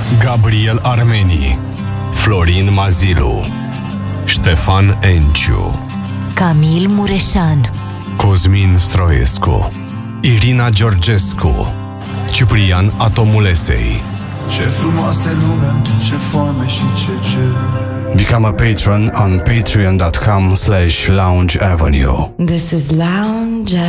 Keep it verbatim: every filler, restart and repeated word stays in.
Gabriel Armeni, Florin Mazilu, Ștefan Enciu, Camil Mureșan, Cosmin Stroescu, Irina Georgescu, Ciprian Atomulesei. Ce frumoasă lume, ce foame și ce cer. Become a patron on patreon dot com slash lounge avenue. This is Lounge